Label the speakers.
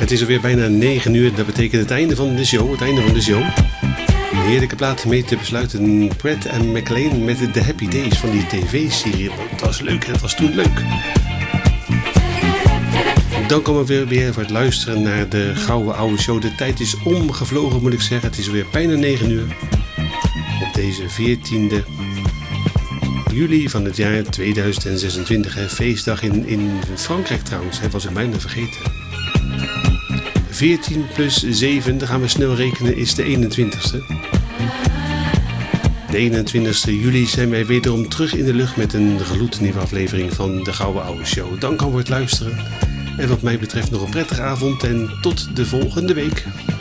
Speaker 1: Het is alweer bijna 9 uur. Dat betekent het einde van de show. Een heerlijke plaat mee te besluiten. Pratt en McLean met de Happy Days van die tv-serie. Het was leuk, het was toen leuk. Dan komen we weer voor het luisteren naar de gouden oude show. De tijd is omgevlogen, moet ik zeggen. Het is alweer bijna 9 uur. Op deze 14e juli van het jaar 2026. Feestdag in Frankrijk trouwens. Dat was ik bijna vergeten. 14 plus 7, dan gaan we snel rekenen, is de 21ste. De 21ste juli zijn wij wederom terug in de lucht met een gloednieuwe aflevering van de Gouden Oude Show. Dank voor het luisteren. En wat mij betreft nog een prettige avond en tot de volgende week.